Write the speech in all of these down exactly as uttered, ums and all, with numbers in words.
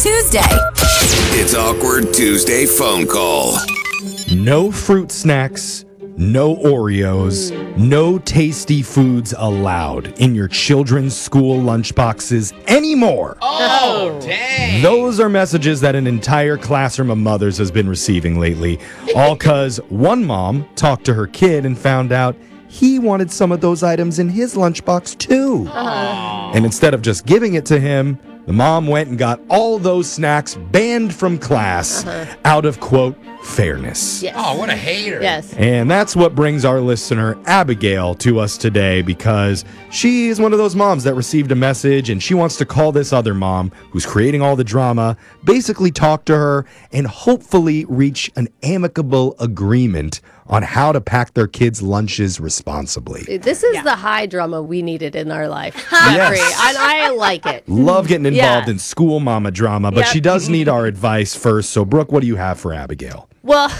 Tuesday. It's Awkward Tuesday phone call. No fruit snacks, no Oreos, no tasty foods allowed in your children's school lunchboxes anymore. Oh, dang. Those are messages that an entire classroom of mothers has been receiving lately, all because one mom talked to her kid and found out he wanted some of those items in his lunchbox too. Uh-huh. And instead of just giving it to him, the mom went and got all those snacks banned from class Uh-huh. out of, quote, fairness. Yes. Oh, what a hater. Yes. And that's what brings our listener, Abigail, to us today, because she is one of those moms that received a message and she wants to call this other mom who's creating all the drama, basically talk to her and hopefully reach an amicable agreement on how to pack their kids' lunches responsibly. This is the high drama we needed in our life. Yes. Free. And I like it. Love getting involved Yeah. in school mama drama, but Yep. she does need our advice first. So, Brooke, what do you have for Abigail? Well,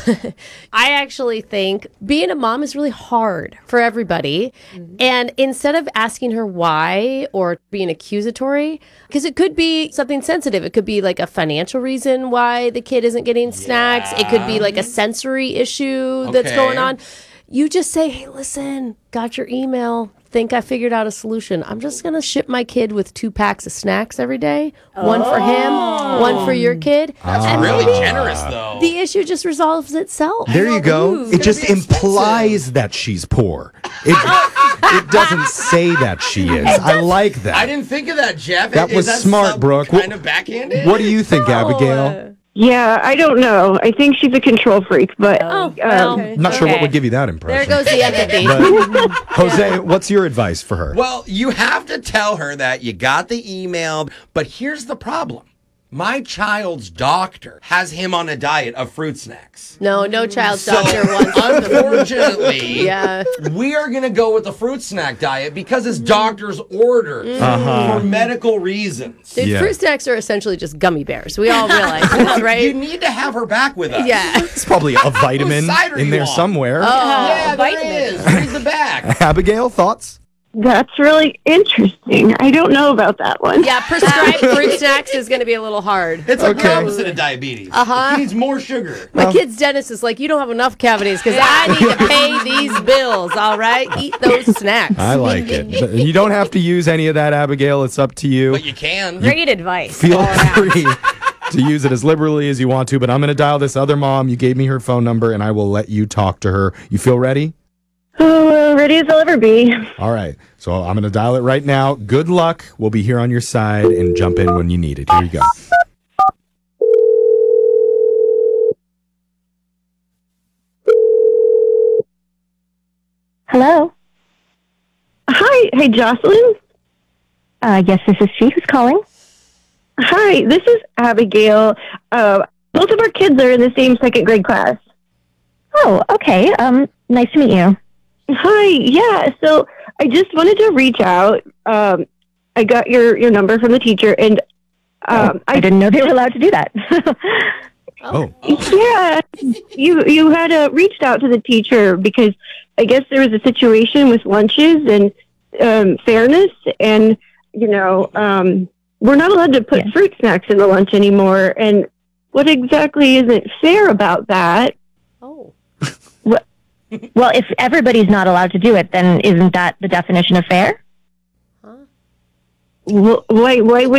I actually think being a mom is really hard for everybody. And instead of asking her why or being accusatory, because it could be something sensitive, it could be like a financial reason why the kid isn't getting snacks, it could be like a sensory issue that's Okay. going on. You just say, hey, listen, got your email. Think I figured out a solution. I'm just going to ship my kid with two packs of snacks every day. One for him, one for your kid. That's And really maybe generous, though. the issue just resolves itself. There you go. Ooh, It just it's gonna be implies that she's poor. It, it doesn't say that she is. I like that. I didn't think of that, Jeff. That Is was that smart, sub- Brooke. Kind What- of backhanded? What do you think, Abigail? Yeah, I don't know. I think she's a control freak, but Oh, well, um, I'm not sure what okay. would give you that There impression. goes the empathy. But, Jose, what's your advice for her? Well, you have to tell her that you got the email, but here's the problem. My child's doctor has him on a diet of fruit snacks. No, no child's So, doctor wants unfortunately, Yeah. we are going to go with the fruit snack diet because it's doctor's orders Uh-huh. for medical reasons. Dude, Yeah. fruit snacks are essentially just gummy bears. We all realize this, You right? need to have her back with us. Yeah. It's probably a vitamin cider in you there want? somewhere. Yeah, there vitamin. is. Read the back. Abigail, thoughts? that's really interesting. I don't know about that one. Yeah, prescribed fruit snacks is going to be a little hard. It's like Okay. the opposite of diabetes. Uh-huh. It needs more sugar. My kid's dentist is like, you don't have enough cavities because I need to pay these bills, all right? Eat those snacks. I like it. But you don't have to use any of that, Abigail. It's up to you. But you can. Great advice. Feel free to use it as liberally as you want to, but I'm going to dial this other mom. You gave me her phone number, and I will let you talk to her. You feel ready? Oh, ready as I'll ever be. All right. So I'm going to dial it right now. Good luck. We'll be here on your side and jump in when you need it. Here you go. Hello. Hi. Hey, Jocelyn. Uh, yes, this is she who's calling. Hi, this is Abigail. Uh, both of our kids are in the same second grade class. Oh, okay. Um, nice to meet you. Hi. Yeah. So I just wanted to reach out. Um, I got your, your number from the teacher, and um, I didn't know they were allowed to do that. Oh. Yeah, you you had uh, reached out to the teacher because I guess there was a situation with lunches and um, fairness, and you know um, we're not allowed to put Yeah. fruit snacks in the lunch anymore. And what exactly isn't fair about that? Oh. Well, if everybody's not allowed to do it, then isn't that the definition of fair? Wh- Why why would